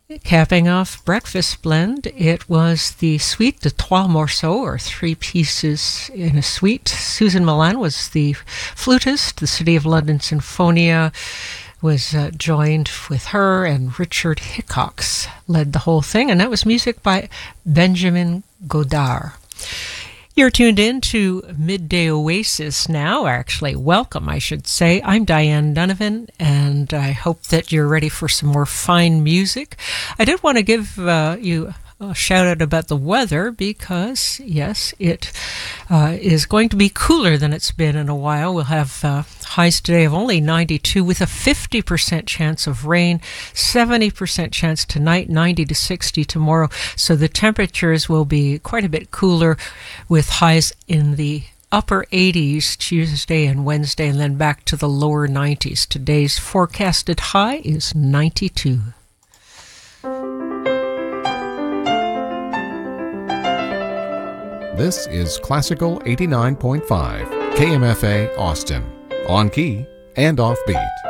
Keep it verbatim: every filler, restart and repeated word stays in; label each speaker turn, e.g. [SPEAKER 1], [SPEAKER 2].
[SPEAKER 1] Capping off Breakfast Blend, it was the suite de trois morceaux, or three pieces in a suite. Susan Milan was the flutist. The City of London Sinfonia was uh, joined with her, and Richard Hickox led the whole thing, and that was music by Benjamin Godard. You're tuned in to Midday Oasis now, actually. Welcome, I should say. I'm Diane Donovan, and I hope that you're ready for some more fine music. I did want to give uh, you a shout out about the weather because, yes, it uh, is going to be cooler than it's been in a while. We'll have uh, highs today of only ninety-two with a fifty percent chance of rain, seventy percent chance tonight, ninety to sixty tomorrow. So the temperatures will be quite a bit cooler with highs in the upper eighties Tuesday and Wednesday, and then back to the lower nineties. Today's forecasted high is ninety-two.
[SPEAKER 2] This is Classical eighty-nine point five, K M F A Austin, on key and offbeat.